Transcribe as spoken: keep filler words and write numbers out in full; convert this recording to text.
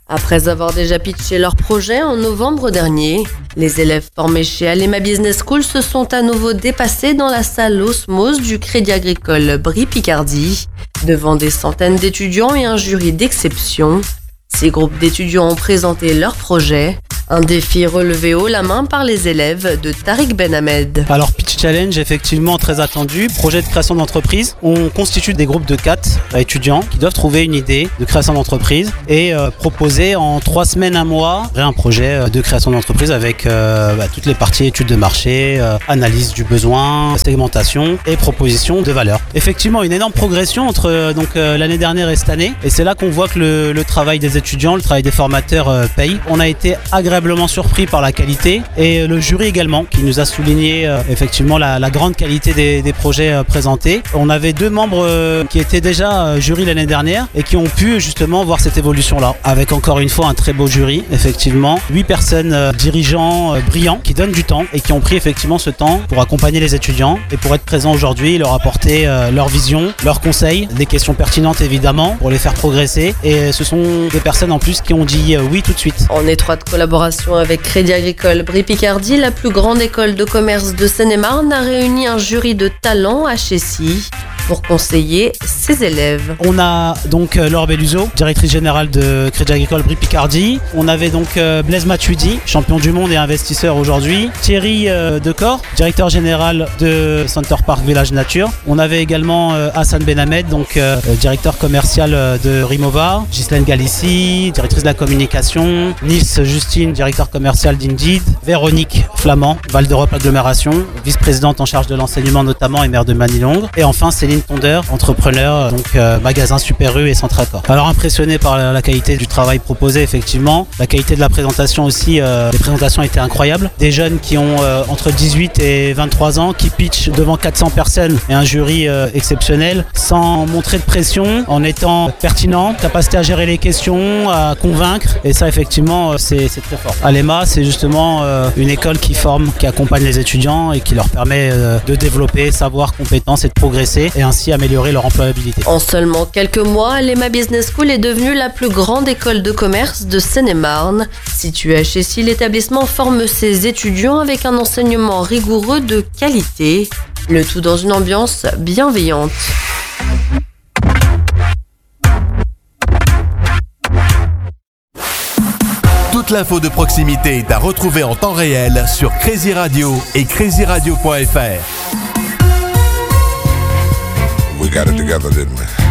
Après avoir déjà pitché leur projet en novembre dernier, les élèves formés chez Alema Business School se sont à nouveau dépassés dans la salle Osmose du Crédit Agricole Brie-Picardie, devant des centaines d'étudiants et un jury d'exception. Ces groupes d'étudiants ont présenté leur projet, un défi relevé haut la main par les élèves de Tariq Ben Ahmed. Alors Pitch Challenge, effectivement très attendu, projet de création d'entreprise. On constitue des groupes de quatre étudiants qui doivent trouver une idée de création d'entreprise et euh, proposer en trois semaines, un mois, un projet de création d'entreprise avec euh, bah, toutes les parties études de marché, euh, analyse du besoin, segmentation et proposition de valeur. Effectivement, une énorme progression entre euh, donc, euh, l'année dernière et cette année, et c'est là qu'on voit que le, le travail des étudiants, le travail des formateurs euh, paye. On a été agréablement surpris par la qualité et le jury également qui nous a souligné euh, effectivement la, la grande qualité des, des projets euh, présentés. On avait deux membres euh, qui étaient déjà euh, jury l'année dernière et qui ont pu justement voir cette évolution là avec encore une fois un très beau jury, effectivement huit personnes euh, dirigeants euh, brillants qui donnent du temps et qui ont pris effectivement ce temps pour accompagner les étudiants et pour être présents aujourd'hui, leur apporter euh, leur vision, leurs conseils, des questions pertinentes évidemment pour les faire progresser, et ce sont des personnes en plus qui ont dit euh, oui tout de suite. En étroite collaboration avec Crédit Agricole Brie-Picardie, la plus grande école de commerce de Seine-et-Marne a réuni un jury de talents à Chessy pour conseiller ses élèves. On a donc euh, Laure Belluso, directrice générale de Crédit Agricole Brie-Picardie. On avait donc euh, Blaise Matuidi, champion du monde et investisseur aujourd'hui. Thierry euh, Decor, directeur général de Center Park Village Nature. On avait également euh, Hassan Ben Ahmed, donc euh, directeur commercial euh, de Rimowa. Ghislaine Galissi, directrice de la communication. Nils Justine, directeur commercial d'Indeed. Véronique Flamand, Val d'Europe Agglomération, vice-présidente en charge de l'enseignement notamment et maire de Manilongre. Et enfin Céline Tondeur, entrepreneur, donc euh, magasin Super U et Centracor. Alors impressionné par la, la qualité du travail proposé, effectivement, la qualité de la présentation aussi, euh, les présentations étaient incroyables. Des jeunes qui ont euh, entre dix-huit et vingt-trois ans, qui pitchent devant quatre cents personnes et un jury euh, exceptionnel, sans montrer de pression, en étant pertinent, capacité à gérer les questions, à convaincre, et ça effectivement euh, c'est, c'est très fort. Alema, c'est justement euh, une école qui forme, qui accompagne les étudiants et qui leur permet euh, de développer savoir, compétences et de progresser, et ainsi améliorer leur employabilité. En seulement quelques mois, Alema Business School est devenue la plus grande école de commerce de Seine-et-Marne. Située à Chessy, l'établissement forme ses étudiants avec un enseignement rigoureux de qualité, le tout dans une ambiance bienveillante. Toute l'info de proximité est à retrouver en temps réel sur Crazy Radio et crazy radio point f r. We got it together, didn't we?